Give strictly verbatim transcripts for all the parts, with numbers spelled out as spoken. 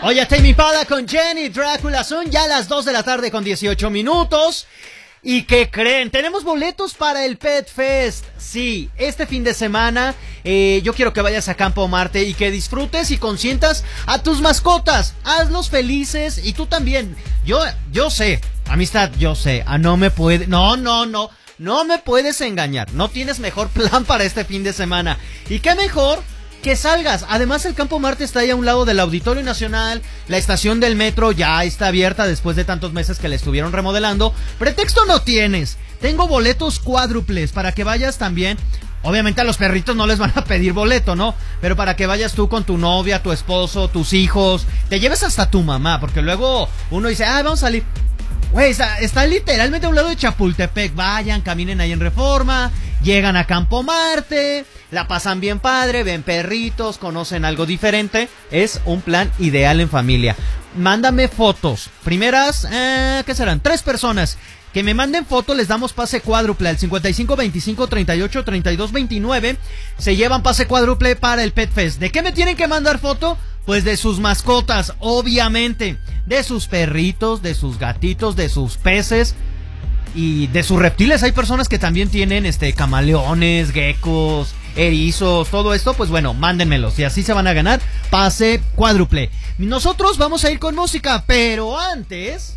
Oye, Tame Impala con Jenny Drácula, son ya las dos de la tarde con dieciocho minutos. ¿Y qué creen? Tenemos boletos para el Pet Fest. Sí, este fin de semana eh, yo quiero que vayas a Campo Marte y que disfrutes y consientas a tus mascotas. Hazlos felices y tú también. Yo, yo sé, amistad, yo sé. Ah, no me puede... No, no, no. No me puedes engañar. No tienes mejor plan para este fin de semana. ¿Y qué mejor? Que salgas. Además, el Campo Marte está ahí a un lado del Auditorio Nacional. La estación del metro ya está abierta después de tantos meses que la estuvieron remodelando. Pretexto no tienes. Tengo boletos cuádruples para que vayas también. Obviamente a los perritos no les van a pedir boleto, ¿no? Pero para que vayas tú con tu novia, tu esposo, tus hijos. Te lleves hasta tu mamá, porque luego uno dice, ah, vamos a salir. Güey, está, está literalmente a un lado de Chapultepec. Vayan, caminen ahí en Reforma. Llegan a Campo Marte. La pasan bien padre, ven perritos, conocen algo diferente. Es un plan ideal en familia. Mándame fotos. Primeras, eh, ¿qué serán? Tres personas. Que me manden fotos, les damos pase cuádruple al cincuenta y cinco veinticinco treinta y ocho treinta y dos veintinueve. Se llevan pase cuádruple para el Pet Fest. ¿De qué me tienen que mandar foto? Pues de sus mascotas, obviamente. De sus perritos, de sus gatitos, de sus peces y de sus reptiles. Hay personas que también tienen este camaleones, geckos, erizos, todo esto. Pues bueno, mándenmelos y así se van a ganar pase cuádruple. Nosotros vamos a ir con música, pero antes...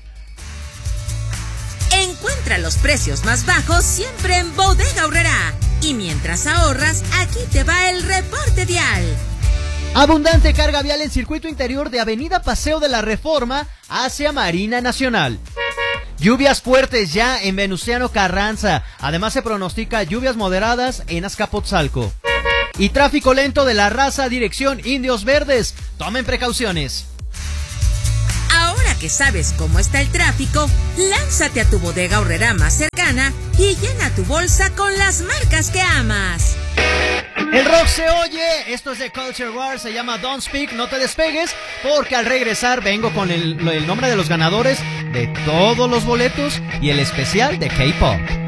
Encuentra los precios más bajos siempre en Bodega Aurrerá. Y mientras ahorras, aquí te va el reporte vial. Abundante carga vial en circuito interior de Avenida Paseo de la Reforma hacia Marina Nacional. Lluvias fuertes ya en Venustiano Carranza. Además se pronostica lluvias moderadas en Azcapotzalco. Y tráfico lento de La Raza, dirección Indios Verdes. Tomen precauciones. Ahora que sabes cómo está el tráfico, lánzate a tu Bodega Aurrerá más cercana y llena tu bolsa con las marcas que amas. El rock se oye, esto es de Culture War, se llama Don't Speak, no te despegues, porque al regresar vengo con el, el nombre de los ganadores de todos los boletos y el especial de K-Pop.